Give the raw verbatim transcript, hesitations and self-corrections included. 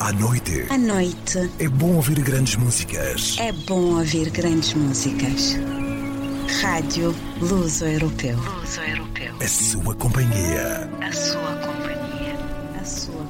À noite, À noite é bom ouvir grandes músicas. é bom ouvir grandes músicas. Rádio Luso-Europeu. Luso-Europeu. A sua companhia. A sua companhia.